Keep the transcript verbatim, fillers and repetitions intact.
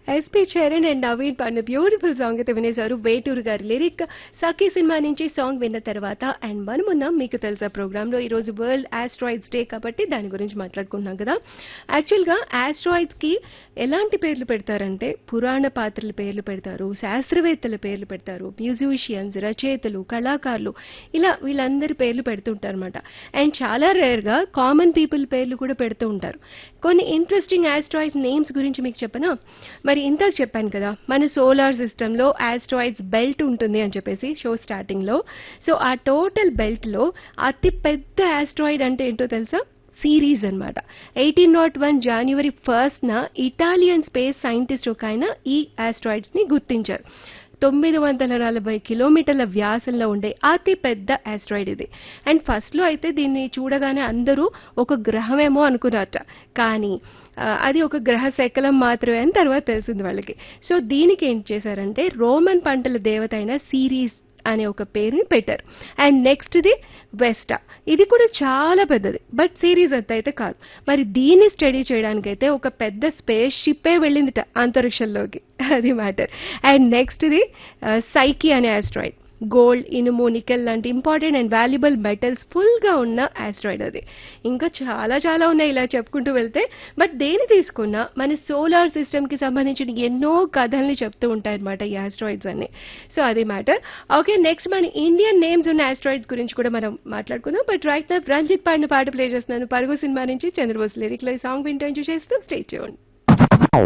SP Charan and Naveen పాడిన beautiful song అయితే వినేశారు. వేటూరు గారి లిరిక్ సఖీ సినిమా నుంచి సాంగ్ విన్న తర్వాత అండ్ మనమున్నాం మీకు తెలుసా ప్రోగ్రామ్ లో. ఈ రోజు వరల్డ్ ఆస్ట్రాయిడ్స్ డే కాబట్టి దాని గురించి మాట్లాడుకుంటున్నాం కదా. యాక్చువల్ గా ఆస్ట్రాయిడ్స్ కి ఎలాంటి పేర్లు పెడతారంటే పురాణ పాత్రల పేర్లు పెడతారు, శాస్త్రవేత్తల పేర్లు పెడతారు, మ్యూజిషియన్స్, రచయితలు, కళాకారులు, ఇలా వీళ్ళందరి పేర్లు పెడుతుంటారు అనమాట. అండ్ చాలా రేర్ గా కామన్ పీపుల్ పేర్లు కూడా పెడుతూ ఉంటారు. కొన్ని ఇంట్రెస్టింగ్ ఆస్ట్రాయిడ్ నేమ్స్ గురించి మీకు చెప్పనా. మరి ఇందాక చెప్పాను కదా మన సోలార్ సిస్టమ్ లో ఆస్ట్రాయిడ్స్ బెల్ట్ ఉంటుంది అని చెప్పేసి షో స్టార్టింగ్ లో. సో ఆ టోటల్ బెల్ట్ లో అతి పెద్ద ఆస్ట్రాయిడ్ అంటే ఏంటో తెలుసా? సిరీస్ అన్నమాట. Eighteen not one January first న ఇటాలియన్ స్పేస్ సైంటిస్ట్ ఒక ఆయన ఈ ఆస్ట్రాయిడ్స్ ని గుర్తించారు. తొమ్మిది వందల నలభై కిలోమీటర్ల వ్యాసంలో ఉండే అతి పెద్ద ఆస్ట్రాయిడ్ ఇది. అండ్ ఫస్ట్ లో అయితే దీన్ని చూడగానే అందరూ ఒక గ్రహమేమో అనుకున్నారట. కానీ ఆ, అది ఒక గ్రహ శకలం మాత్రమే అని తర్వాత తెలిసింది వాళ్ళకి. సో దీనికి ఏం చేశారంటే రోమన్ పంటల దేవత అయిన సిరీస్ అనే ఒక పేరుని పెట్టారు. అండ్ నెక్స్ట్ ఇది వెస్టా, ఇది కూడా చాలా పెద్దది, బట్ సిరీస్ అంత అయితే కాదు. మరి దీన్ని స్టడీ చేయడానికైతే ఒక పెద్ద స్పేస్ షిప్పే వెళ్ళిందిట అంతరిక్షంలోకి, అది మ్యాటర్. అండ్ నెక్స్ట్ ఇది సైకి అనే ఆస్ట్రాయిడ్. గోల్డ్, ఇనుము, నికెల్ లాంటి important and valuable metals full గా ఉన్న ఆస్ట్రాయిడ్ అది. ఇంకా చాలా చాలా ఉన్నాయి ఇలా చెప్పుకుంటూ వెళ్తే. బట్ దేని తీసుకున్నా మన సోలార్ సిస్టమ్ కి సంబంధించిన ఎన్నో కథల్ని చెప్తూ ఉంటాయన్నమాట ఈ ఆస్ట్రాయిడ్స్ అన్ని. సో అది మ్యాటర్. ఓకే, నెక్స్ట్ మన ఇండియన్ నేమ్స్ ఉన్న ఆస్ట్రాయిడ్స్ గురించి కూడా మనం మాట్లాడుకుందాం. బట్ రైట్ నా రంజిత్ పాడిన పాట ప్లే చేస్తున్నాను పరుగు సినిమా నుంచి. చంద్రబోస్ లిరిక్ లో ఈ సాంగ్ వింటూ ఎంజాయ్ చేస్తూ స్టే ట్యూన్డ్.